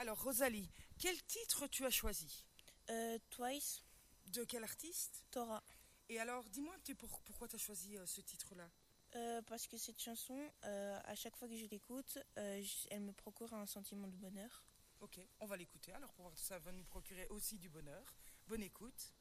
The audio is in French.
Alors Rosalie, quel titre tu as choisi? Twice, De quel artiste? Torah. Et alors dis-moi un petit peu pourquoi tu as choisi ce titre-là. Parce que cette chanson, à chaque fois que je l'écoute, elle me procure un sentiment de bonheur. Ok, on va l'écouter alors pour voir si ça va nous procurer aussi du bonheur. Bonne écoute.